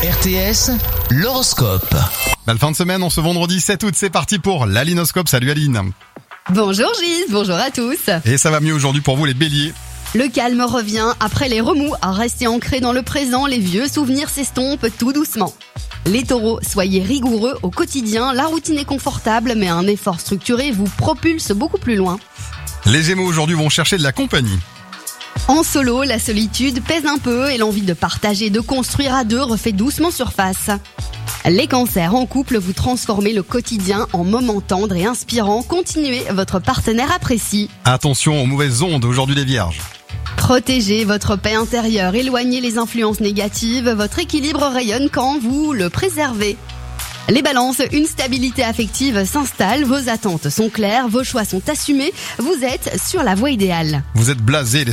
RTS, l'horoscope. Belle fin de semaine, en ce vendredi 7 août, c'est parti pour l'Alinoscope. Salut Aline. Bonjour Gis, bonjour à tous. Et ça va mieux aujourd'hui pour vous les béliers. Le calme revient après les remous. À rester ancrés dans le présent, les vieux souvenirs s'estompent tout doucement. Les taureaux, soyez rigoureux au quotidien. La routine est confortable, mais un effort structuré vous propulse beaucoup plus loin. Les gémeaux aujourd'hui vont chercher de la compagnie. En solo, la solitude pèse un peu et l'envie de partager, de construire à deux refait doucement surface. Les cancers, en couple, vous transformez le quotidien en moments tendres et inspirants. Continuez, votre partenaire apprécie. Attention aux mauvaises ondes aujourd'hui les vierges. Protégez votre paix intérieure, éloignez les influences négatives, votre équilibre rayonne quand vous le préservez. Les balances, une stabilité affective s'installe, vos attentes sont claires, vos choix sont assumés, vous êtes sur la voie idéale. Vous êtes blasés, les